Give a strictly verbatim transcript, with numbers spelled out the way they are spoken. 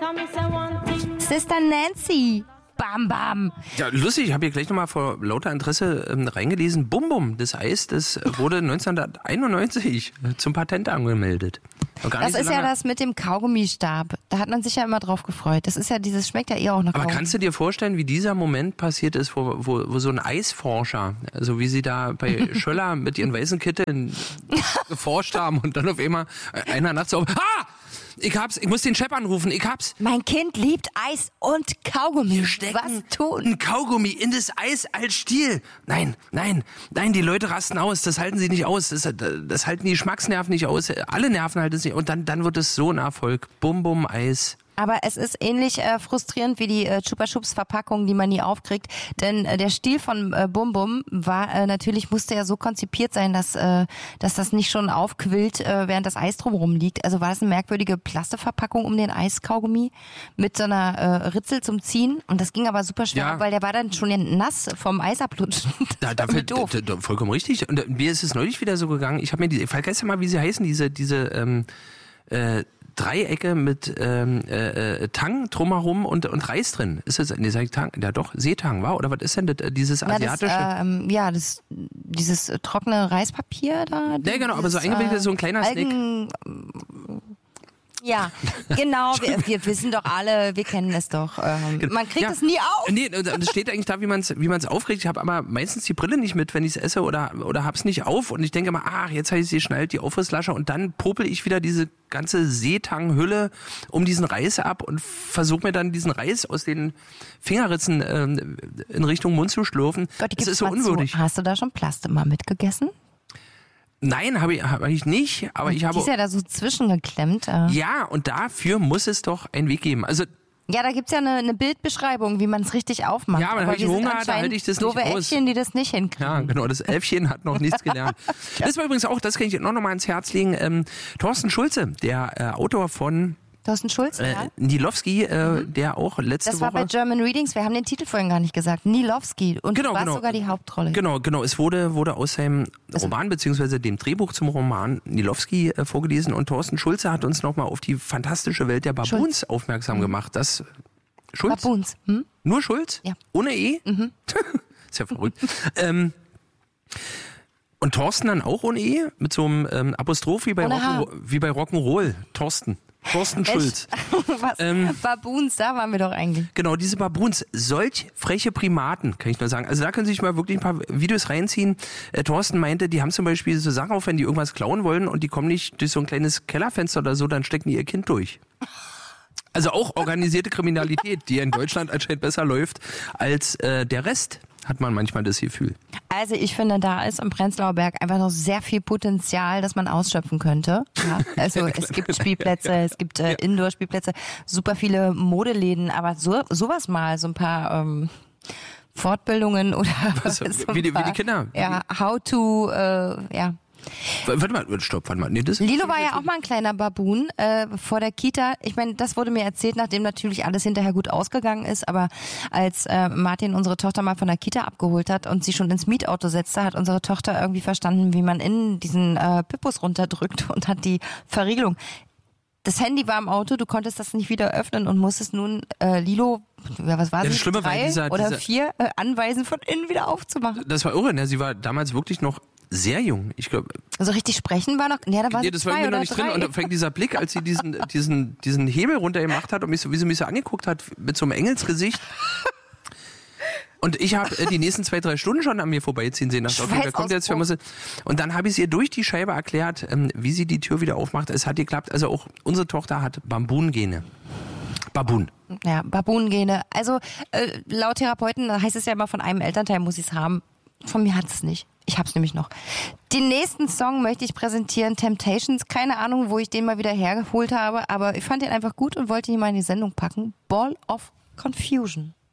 Sister Nancy. Bam, bam. Ja, lustig, ich habe hier gleich nochmal vor lauter Interesse ähm, reingelesen. Bum Bum, das Eis, das wurde neunzehnhunderteinundneunzig zum Patent angemeldet. Das so ist ja das mit dem Kaugummistab. Da hat man sich ja immer drauf gefreut. Das ist ja dieses, schmeckt ja eh auch nach Aber Kaugummi. kannst du dir vorstellen, wie dieser Moment passiert ist, wo, wo, wo so ein Eisforscher, also wie sie da bei Schöller mit ihren weißen Kitteln geforscht haben und dann auf einmal einer nachts so, ah! Ich hab's, ich muss den Chef anrufen, ich hab's. Mein Kind liebt Eis und Kaugummi. Was tun? Ein Kaugummi in das Eis als Stiel. Nein, nein, nein, die Leute rasten aus, das halten sie nicht aus, das, das halten die Geschmacksnerven nicht aus, alle Nerven halten es nicht und dann, dann wird es so ein Erfolg. Bum, bum, Eis. Aber es ist ähnlich äh, frustrierend wie die äh, Chupa Chups Verpackung, die man nie aufkriegt. Denn äh, der Stiel von äh, Bum Bum war äh, natürlich, musste ja so konzipiert sein, dass, äh, dass das nicht schon aufquillt, äh, während das Eis drumherum liegt. Also war das eine merkwürdige Plastikverpackung um den Eiskaugummi mit so einer äh, Ritzel zum Ziehen. Und das ging aber super schwer, Ja. weil der war dann schon nass vom Eis ablutschen. Da, da, fällt- da, da, vollkommen richtig. Und äh, mir ist es neulich wieder so gegangen, ich habe mir die, ich vergesse mal, wie sie heißen, diese, diese ähm, äh, Dreiecke mit ähm, äh, Tang drumherum und, und Reis drin. Ist das, nee, sag ich Tang? Ja doch, Seetang, war? Oder was ist denn das, dieses Ja, das, asiatische? ähm, ja, das, dieses äh, trockene Reispapier da. Ja, genau, aber so dieses, eingewickelt, so ein kleiner Algen, Ja, genau, wir, wir wissen doch alle, wir kennen es doch. Ähm, man kriegt Ja. es nie auf. Nee, das steht eigentlich da, wie man es wie man's aufkriegt. Ich habe aber meistens die Brille nicht mit, wenn ich es esse oder, oder hab's nicht auf. Und ich denke mal, ach, jetzt habe ich sie schnallt, die Aufrisslasche. Und dann popel ich wieder diese ganze Seetanghülle um diesen Reis ab und versuche mir dann diesen Reis aus den Fingerritzen ähm, in Richtung Mund zu schlürfen. Gott, das ist so mal unwürdig. Zu. Hast du da schon Plaste mal mitgegessen? Nein, habe ich, hab ich nicht. Aber ich Die habe... ist ja da so zwischengeklemmt. Äh. Ja, und dafür muss es doch einen Weg geben. Also Ja, da gibt's ja eine, eine Bildbeschreibung, wie man es richtig aufmacht. Ja, aber dann hab ich wir sind Hunger, da anscheinend halte ich das nicht doofe aus. Äffchen, die das nicht hinkriegen. Ja, genau, das Äffchen hat noch nichts gelernt. Das war übrigens auch, das kann ich noch noch mal ans Herz legen, ähm, Thorsten Schulze, der äh, Autor von Thorsten Schulz, äh, ja. Nilowski, äh, der auch letzte Das war Woche... bei German Readings, wir haben den Titel vorhin gar nicht gesagt. Nilowski. Und Genau, du warst genau. sogar die Hauptrolle. Genau, genau. Es wurde, wurde aus seinem Roman beziehungsweise dem Drehbuch zum Roman Nilowski äh, vorgelesen und Thorsten Schulze hat uns nochmal auf die fantastische Welt der Baboons Schulz. aufmerksam gemacht. Das Schulz? Baboons. Hm? Nur Schulz? Ja. Ohne E? Mhm. Ist ja verrückt. ähm, und Thorsten dann auch ohne E? Mit so einem ähm, Apostroph wie bei, Ohne H. Rock'n'Ro- wie bei Rock'n'Roll. Thorsten. Thorsten Schulz. Was? Ähm, Baboons, da waren wir doch eigentlich. Genau, diese Baboons, solch freche Primaten, kann ich nur sagen. Also da können Sie sich mal wirklich ein paar Videos reinziehen. Äh, Thorsten meinte, die haben zum Beispiel so Sachen auf, wenn die irgendwas klauen wollen und die kommen nicht durch so ein kleines Kellerfenster oder so, dann stecken die ihr Kind durch. Also auch organisierte Kriminalität, die in Deutschland anscheinend besser läuft als äh, der Rest, hat man manchmal das Gefühl. Also ich finde, da ist im Prenzlauer Berg einfach noch sehr viel Potenzial, das man ausschöpfen könnte. Ja, also es gibt Spielplätze, es gibt äh, Indoor-Spielplätze, super viele Modeläden, aber so sowas mal, so ein paar ähm, Fortbildungen oder Was, so wie, die, wie ein die paar, Kinder. Ja, how to, äh, ja. Warte mal, stopp, warte mal. Nee, das Lilo war ja auch mal ein kleiner Baboon äh, vor der Kita. Ich meine, das wurde mir erzählt, nachdem natürlich alles hinterher gut ausgegangen ist. Aber als äh, Martin unsere Tochter mal von der Kita abgeholt hat und sie schon ins Mietauto setzte, hat unsere Tochter irgendwie verstanden, wie man in diesen äh, Pippus runterdrückt und hat die Verriegelung. Das Handy war im Auto, du konntest das nicht wieder öffnen und musstest nun äh, Lilo, ja, was war Ja, sie, das Schlimme war drei dieser- oder dieser- vier, äh, anweisen, von innen wieder aufzumachen. Das war irre, ne? Sie war damals wirklich noch sehr jung. Ich glaube, Also richtig sprechen war noch, ja, da war nee, sie das war zwei irgendwie noch oder nicht drei. drin. Und dann fängt dieser Blick, als sie diesen, diesen, diesen Hebel runtergemacht hat und mich so, wie sie mich so angeguckt hat, mit so einem Engelsgesicht. Und ich habe äh, die nächsten zwei, drei Stunden schon an mir vorbeiziehen sehen. Dachte, okay, wer kommt jetzt? Wer muss sie- Und dann habe ich ihr durch die Scheibe erklärt, ähm, wie sie die Tür wieder aufmacht. Es hat geklappt. Also auch unsere Tochter hat Bambun-Gene. Baboon. Ja, Babunengene. Also äh, laut Therapeuten heißt es ja immer, von einem Elternteil muss ich es haben. Von mir hat es nicht. Ich hab's nämlich noch. Den nächsten Song möchte ich präsentieren, Temptations. Keine Ahnung, wo ich den mal wieder hergeholt habe, aber ich fand den einfach gut und wollte ihn mal in die Sendung packen. Ball of Confusion.